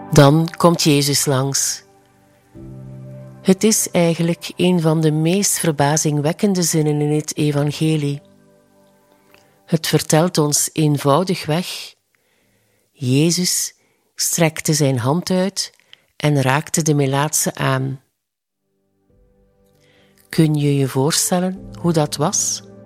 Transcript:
Dan komt Jezus langs. Het is eigenlijk een van de meest verbazingwekkende zinnen in het evangelie. Het vertelt ons eenvoudigweg: Jezus strekte zijn hand uit en raakte de melaatse aan. Kun je je voorstellen hoe dat was?